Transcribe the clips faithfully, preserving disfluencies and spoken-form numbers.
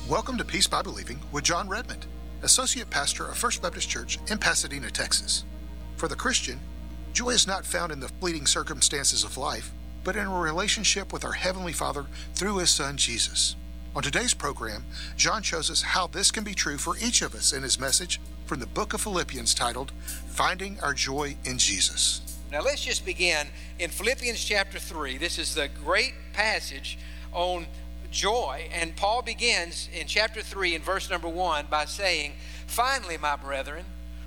Welcome to Peace by Believing with John Redmond, Associate Pastor of First Baptist Church in Pasadena, Texas. For the Christian, joy is not found in the fleeting circumstances of life, but in a relationship with our Heavenly Father through His Son, Jesus. On today's program, John shows us how this can be true for each of us in his message from the book of Philippians titled, Finding Our Joy in Jesus. Now let's just begin in Philippians chapter three. This is the great passage on joy. And Paul begins in chapter three in verse number one by saying, finally, my brethren,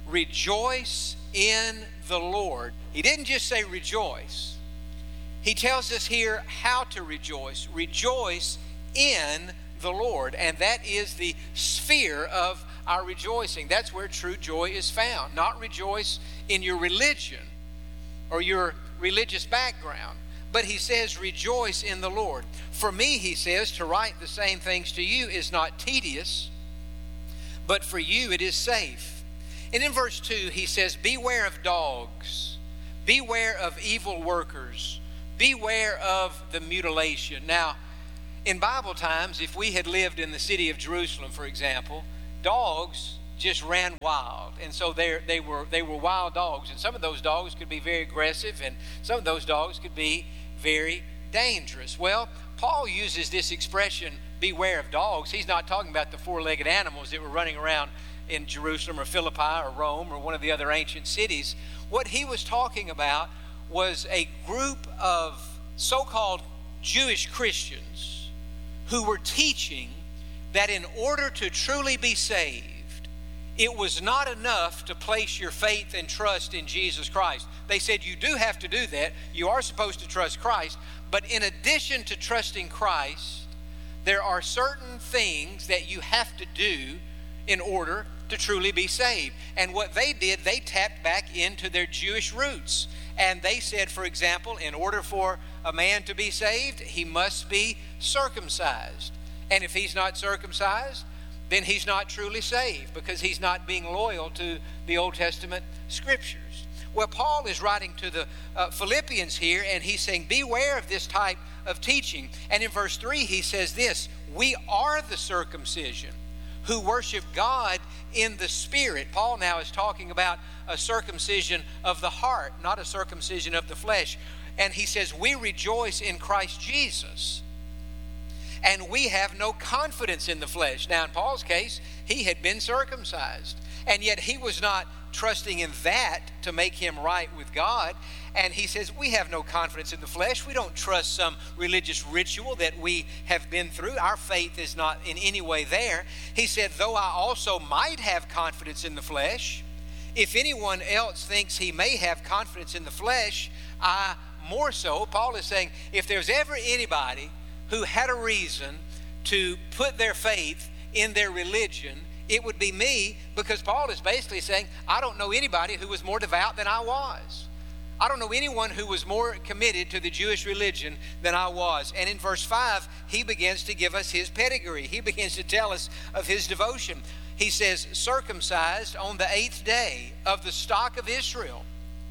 rejoice in the Lord. He didn't just say rejoice. He tells us here how to rejoice. Rejoice in the Lord. And that is the sphere of our rejoicing. That's where true joy is found. Not rejoice in your religion or your religious background. But he says, rejoice in the Lord. For me, he says, to write the same things to you is not tedious, but for you it is safe. And in verse two, he says, beware of dogs, beware of evil workers, beware of the mutilation. Now, in Bible times, if we had lived in the city of Jerusalem, for example, dogs just ran wild, and so they they were they were wild dogs, and some of those dogs could be very aggressive, and some of those dogs could be very dangerous. Well, Paul uses this expression, beware of dogs. He's not talking about the four-legged animals that were running around in Jerusalem or Philippi or Rome or one of the other ancient cities. What he was talking about was a group of so-called Jewish Christians who were teaching that in order to truly be saved, it was not enough to place your faith and trust in Jesus Christ. They said you do have to do that. You are supposed to trust Christ. But in addition to trusting Christ, there are certain things that you have to do in order to truly be saved. And what they did, they tapped back into their Jewish roots. And they said, for example, in order for a man to be saved, he must be circumcised. And if he's not circumcised, then he's not truly saved because he's not being loyal to the Old Testament scriptures. Well, Paul is writing to the uh, Philippians here, and he's saying, beware of this type of teaching. And in verse three, he says this, we are the circumcision who worship God in the Spirit. Paul now is talking about a circumcision of the heart, not a circumcision of the flesh. And he says, we rejoice in Christ Jesus, and we have no confidence in the flesh. Now, in Paul's case, he had been circumcised, and yet he was not trusting in that to make him right with God. And he says, we have no confidence in the flesh. We don't trust some religious ritual that we have been through. Our faith is not in any way there. He said, though I also might have confidence in the flesh, if anyone else thinks he may have confidence in the flesh, I more so. Paul is saying, if there's ever anybody who had a reason to put their faith in their religion, it would be me, because Paul is basically saying, I don't know anybody who was more devout than I was. I don't know anyone who was more committed to the Jewish religion than I was. And in verse five, he begins to give us his pedigree. He begins to tell us of his devotion. He says, circumcised on the eighth day, of the stock of Israel,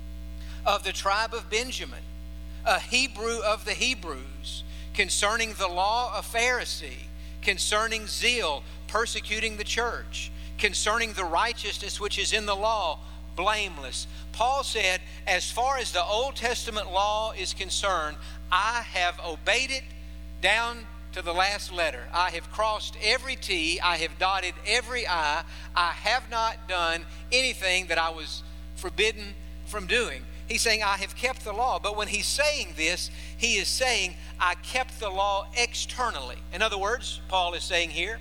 of the tribe of Benjamin, a Hebrew of the Hebrews, concerning the law, a Pharisee, concerning zeal, persecuting the church, concerning the righteousness which is in the law, blameless. Paul said, as far as the Old Testament law is concerned, I have obeyed it down to the last letter. I have crossed every T, I have dotted every I. I have not done anything that I was forbidden from doing. He's saying, I have kept the law. But when he's saying this, he is saying, I kept the law externally. In other words, Paul is saying here,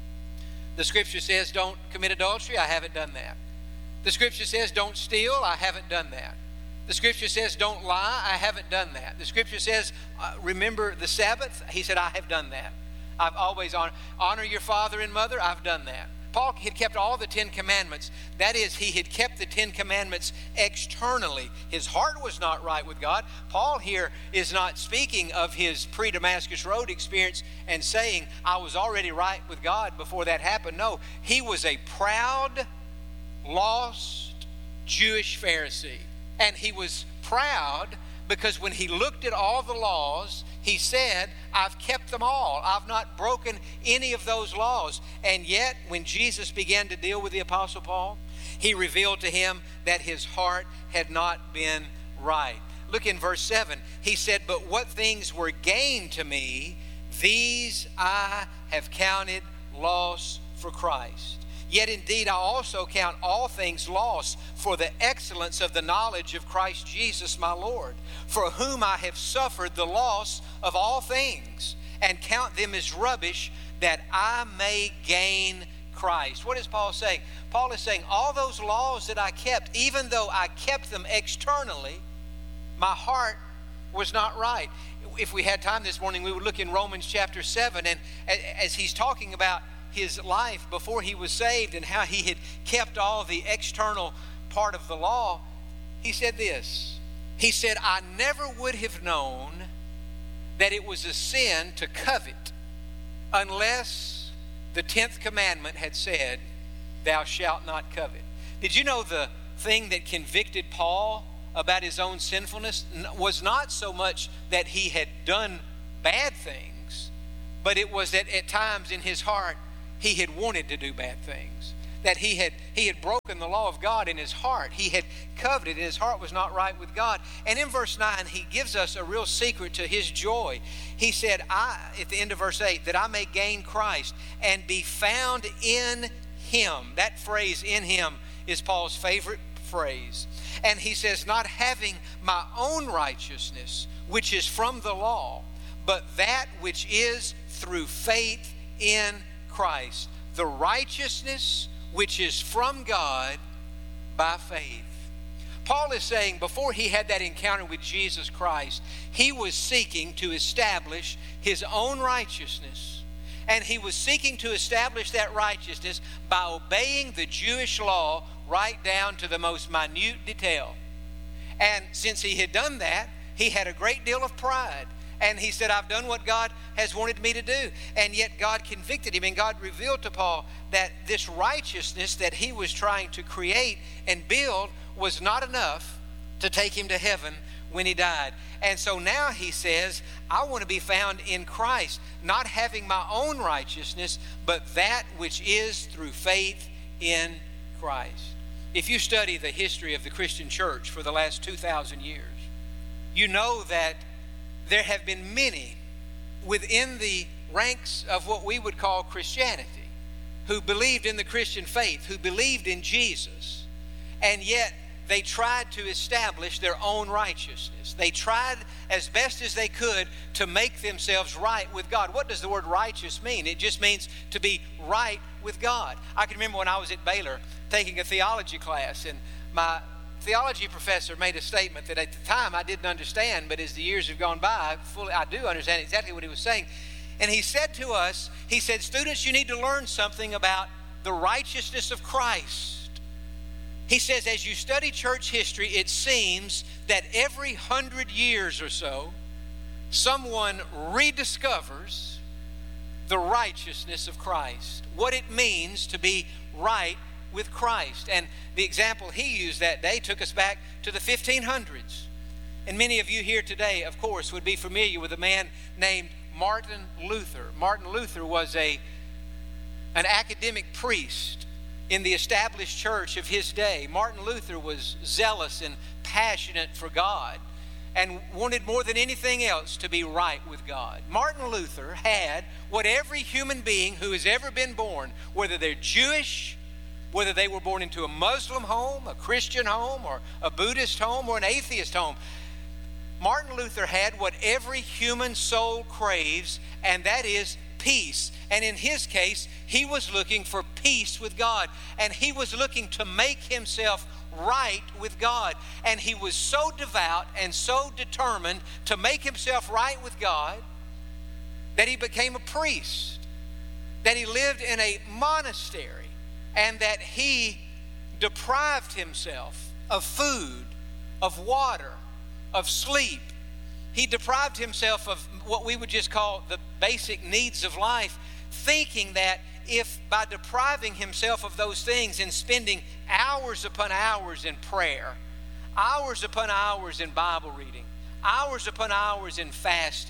the scripture says don't commit adultery. I haven't done that. The scripture says don't steal. I haven't done that. The scripture says don't lie. I haven't done that. The scripture says uh, remember the Sabbath. He said, I have done that. I've always honored. Honor your father and mother. I've done that. Paul had kept all the Ten Commandments. That is, he had kept the Ten Commandments externally. His heart was not right with God. Paul here is not speaking of his pre-Damascus Road experience and saying, I was already right with God before that happened. No, he was a proud, lost Jewish Pharisee. And he was proud because when he looked at all the laws, He said, I've kept them all. I've not broken any of those laws. And yet, when Jesus began to deal with the Apostle Paul, he revealed to him that his heart had not been right. Look in verse seven. He said, but what things were gained to me, these I have counted loss for Christ. Yet indeed I also count all things lost for the excellence of the knowledge of Christ Jesus my Lord, for whom I have suffered the loss of all things, and count them as rubbish, that I may gain Christ. What is Paul saying? Paul is saying all those laws that I kept, even though I kept them externally, my heart was not right. If we had time this morning, we would look in Romans chapter seven, and as he's talking about his life before he was saved and how he had kept all the external part of the law, he said this. He said, I never would have known that it was a sin to covet unless the tenth commandment had said, thou shalt not covet. Did you know the thing that convicted Paul about his own sinfulness was not so much that he had done bad things, but it was that at times in his heart he had wanted to do bad things, that he had he had broken the law of God in his heart. He had coveted, and his heart was not right with God. And in verse nine, he gives us a real secret to his joy. He said, I, at the end of verse eight, that I may gain Christ and be found in him. That phrase, in him, is Paul's favorite phrase. And he says, not having my own righteousness, which is from the law, but that which is through faith in Christ, the righteousness which is from God by faith. Paul is saying before he had that encounter with Jesus Christ, he was seeking to establish his own righteousness. And he was seeking to establish that righteousness by obeying the Jewish law right down to the most minute detail. And since he had done that, he had a great deal of pride. And he said, I've done what God has wanted me to do. And yet God convicted him, and God revealed to Paul that this righteousness that he was trying to create and build was not enough to take him to heaven when he died. And so now he says, I want to be found in Christ, not having my own righteousness, but that which is through faith in Christ. If you study the history of the Christian church for the last two thousand years, you know that there have been many within the ranks of what we would call Christianity who believed in the Christian faith, who believed in Jesus, and yet they tried to establish their own righteousness. They tried as best as they could to make themselves right with God. What does the word righteous mean? It just means to be right with God. I can remember when I was at Baylor taking a theology class, and my theology professor made a statement that at the time I didn't understand, but as the years have gone by, fully, I do understand exactly what he was saying. And he said to us, he said, students, you need to learn something about the righteousness of Christ. He says, as you study church history, it seems that every hundred years or so, someone rediscovers the righteousness of Christ, what it means to be right with Christ. And the example he used that day took us back to the fifteen hundreds. And many of you here today, of course, would be familiar with a man named Martin Luther. Martin Luther was a an academic priest in the established church of his day. Martin Luther was zealous and passionate for God and wanted more than anything else to be right with God. Martin Luther had what every human being who has ever been born, whether they're Jewish, whether they were born into a Muslim home, a Christian home, or a Buddhist home, or an atheist home, Martin Luther had what every human soul craves, and that is peace. And in his case, he was looking for peace with God, and he was looking to make himself right with God. And he was so devout and so determined to make himself right with God that he became a priest, that he lived in a monastery, and that he deprived himself of food, of water, of sleep. He deprived himself of what we would just call the basic needs of life, thinking that if by depriving himself of those things and spending hours upon hours in prayer, hours upon hours in Bible reading, hours upon hours in fasting,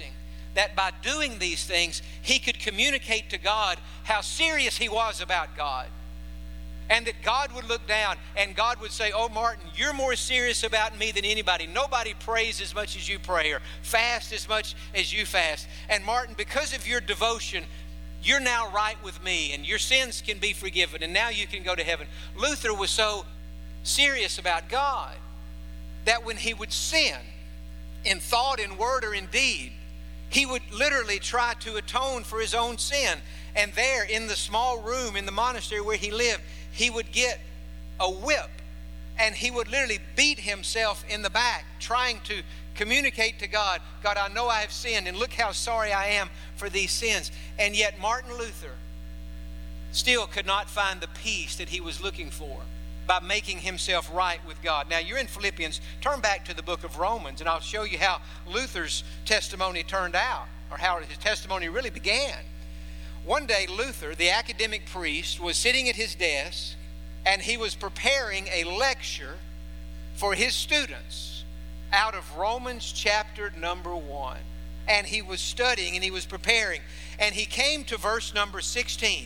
that by doing these things, he could communicate to God how serious he was about God. And that God would look down and God would say, oh, Martin, you're more serious about me than anybody. Nobody prays as much as you pray or fast as much as you fast. And Martin, because of your devotion, you're now right with me and your sins can be forgiven and now you can go to heaven. Luther was so serious about God that when he would sin in thought, in word, or in deed, he would literally try to atone for his own sin. And there in the small room in the monastery where he lived, he would get a whip and he would literally beat himself in the back trying to communicate to God, God, I know I have sinned and look how sorry I am for these sins. And yet Martin Luther still could not find the peace that he was looking for by making himself right with God. Now you're in Philippians. Turn back to the book of Romans and I'll show you how Luther's testimony turned out, or how his testimony really began. One day Luther, the academic priest, was sitting at his desk and he was preparing a lecture for his students out of Romans chapter number one. And he was studying and he was preparing. And he came to verse number sixteen.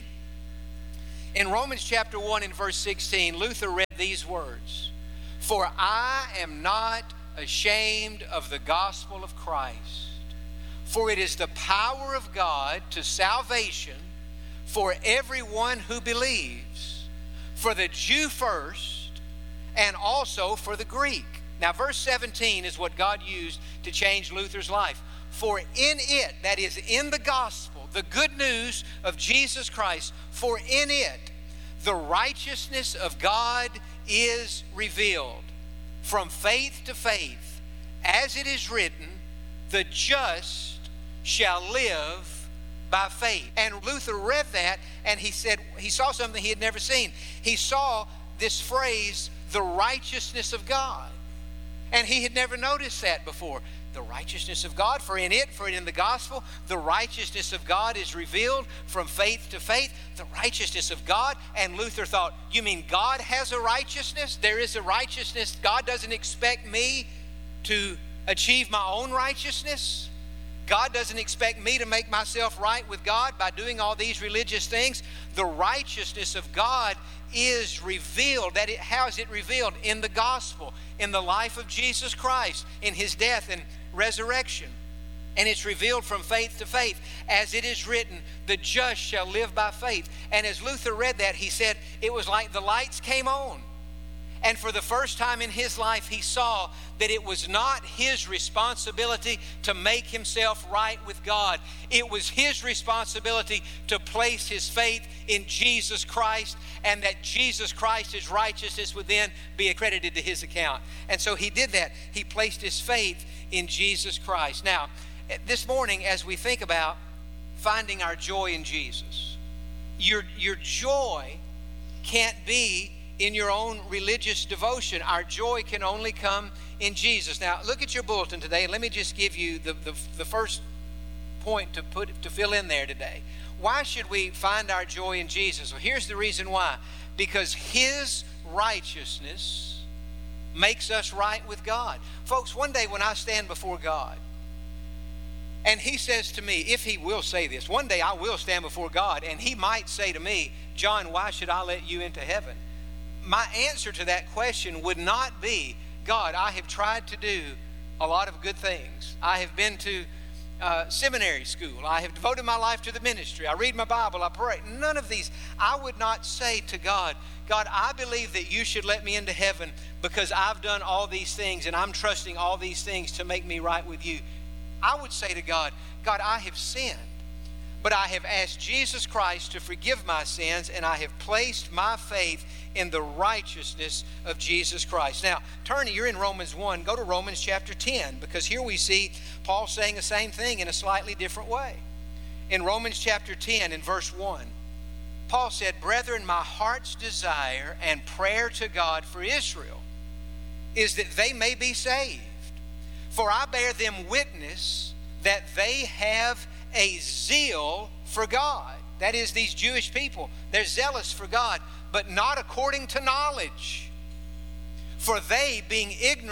In Romans chapter one and verse sixteen, Luther read these words, "For I am not ashamed of the gospel of Christ, for it is the power of God to salvation for everyone who believes, for the Jew first, and also for the Greek." Now, verse seventeen is what God used to change Luther's life. For in it, that is in the gospel, the good news of Jesus Christ, for in it, the righteousness of God is revealed from faith to faith, as it is written, the just shall live by faith. And Luther read that and he said, he saw something he had never seen. He saw this phrase, the righteousness of God. And he had never noticed that before. The righteousness of God, for in it, for in the gospel, the righteousness of God is revealed from faith to faith, the righteousness of God. And Luther thought, you mean God has a righteousness? There is a righteousness. God doesn't expect me to achieve my own righteousness. God doesn't expect me to make myself right with God by doing all these religious things. The righteousness of God is revealed. That it, how is it revealed? In the gospel, in the life of Jesus Christ, in his death and resurrection. And it's revealed from faith to faith. As it is written, the just shall live by faith. And as Luther read that, he said it was like the lights came on. And for the first time in his life, he saw that it was not his responsibility to make himself right with God. It was his responsibility to place his faith in Jesus Christ, and that Jesus Christ, his righteousness, would then be accredited to his account. And so he did that. He placed his faith in Jesus Christ. Now, this morning, as we think about finding our joy in Jesus, your, your joy can't be in your own religious devotion. Our joy can only come in Jesus. Now, look at your bulletin today, and let me just give you the, the, the first point to put to fill in there today. Why should we find our joy in Jesus? Well, here's the reason why. Because his righteousness makes us right with God. Folks, one day when I stand before God, and he says to me, if he will say this, one day I will stand before God, and he might say to me, John, why should I let you into heaven? My answer to that question would not be, God, I have tried to do a lot of good things. I have been to uh, seminary school. I have devoted my life to the ministry. I read my Bible. I pray. None of these. I would not say to God, God, I believe that you should let me into heaven because I've done all these things and I'm trusting all these things to make me right with you. I would say to God, God, I have sinned, but I have asked Jesus Christ to forgive my sins, and I have placed my faith in the righteousness of Jesus Christ. Now, turn, you're in Romans one. Go to Romans chapter ten, because here we see Paul saying the same thing in a slightly different way. In Romans chapter ten, in verse one, Paul said, Brethren, my heart's desire and prayer to God for Israel is that they may be saved. For I bear them witness that they have a zeal for God. That is, these Jewish people, they're zealous for God, but not according to knowledge. For they, being ignorant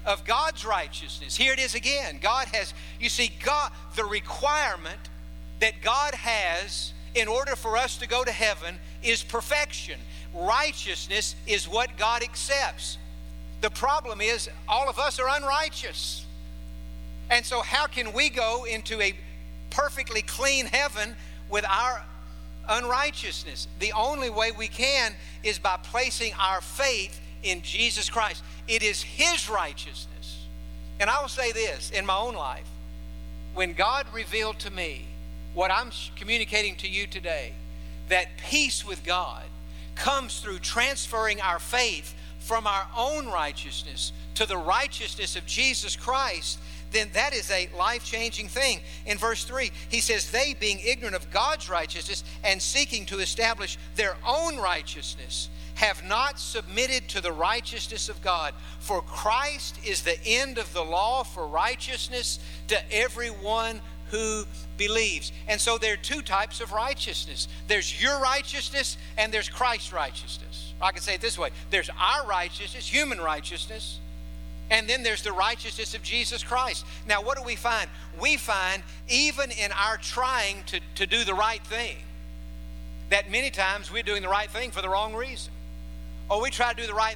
of God's righteousness. Here it is again. God has, you see, God, the requirement that God has in order for us to go to heaven is perfection. Righteousness is what God accepts. The problem is all of us are unrighteous. And so how can we go into a perfectly clean heaven with our unrighteousness? The only way we can is by placing our faith in Jesus Christ. It is His righteousness. And I will say this in my own life. When God revealed to me what I'm communicating to you today, that peace with God comes through transferring our faith from our own righteousness to the righteousness of Jesus Christ, then that is a life-changing thing. In verse three, he says, they being ignorant of God's righteousness and seeking to establish their own righteousness, have not submitted to the righteousness of God. For Christ is the end of the law for righteousness to everyone who believes. And so there are two types of righteousness. There's your righteousness and there's Christ's righteousness. I can say it this way. There's our righteousness, human righteousness, and then there's the righteousness of Jesus Christ. Now, what do we find? We find, even in our trying to, to do the right thing, that many times we're doing the right thing for the wrong reason. Or we try to do the right